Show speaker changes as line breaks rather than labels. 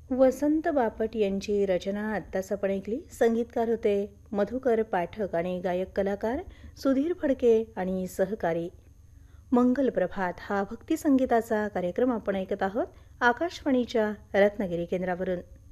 वसंत बापट यांची रचना आत्ताच आपण ऐकली. संगीतकार होते मधुकर पाठक आणि गायक कलाकार सुधीर फडके आणि सहकारी. मंगल प्रभात हा भक्ती संगीताचा कार्यक्रम आपण ऐकत आहोत आकाशवाणीच्या रत्नागिरी केंद्रावरून.